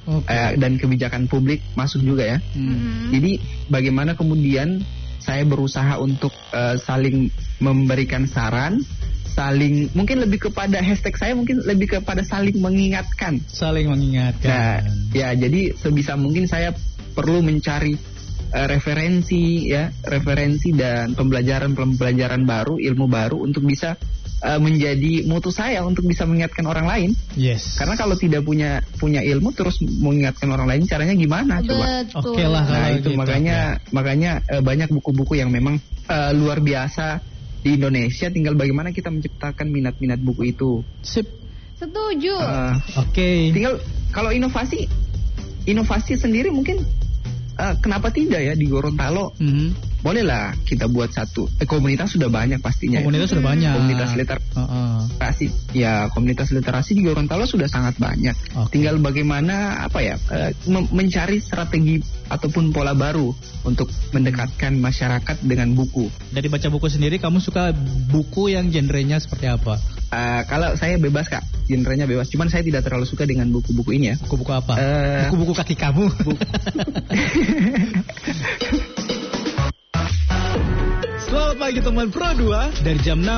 dan kebijakan publik masuk juga ya. Jadi bagaimana kemudian saya berusaha untuk saling memberikan saran, saling mungkin lebih kepada hashtag saya mungkin lebih kepada saling mengingatkan. Saling mengingatkan. Nah, ya jadi sebisa mungkin saya perlu mencari referensi dan pembelajaran baru, ilmu baru untuk bisa menjadi mutu saya untuk bisa mengingatkan orang lain. Yes. Karena kalau tidak punya ilmu terus mengingatkan orang lain caranya gimana coba? Oke lah. Nah itu gitu. makanya banyak buku-buku yang memang luar biasa di Indonesia. Tinggal bagaimana kita menciptakan minat-minat buku itu. Sip. Setuju. Oke. Tinggal kalau inovasi sendiri mungkin kenapa tidak ya di Gorontalo? Bolehlah kita buat satu. Komunitas sudah banyak pastinya. Komunitas sudah banyak. Komunitas literasi. Ya, komunitas literasi di Gorontalo sudah sangat banyak. Tinggal bagaimana mencari strategi ataupun pola baru untuk mendekatkan masyarakat dengan buku. Dari baca buku sendiri, kamu suka buku yang genrenya seperti apa? Kalau saya bebas Kak, genrenya bebas. Cuman saya tidak terlalu suka dengan buku-buku ini ya. Buku-buku apa? Buku-buku kaki kamu. Selamat pagi teman Pro 2 dari jam 6